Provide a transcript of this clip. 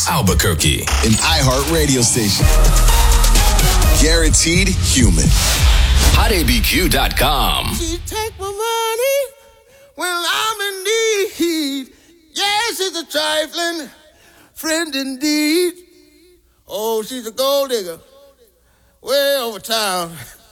Albuquerque. An iHeart radio station. Guaranteed human. HotABQ.com. She take my money when I'm in need. Yes, she's a trifling friend indeed. Oh, she's a gold digger way over town.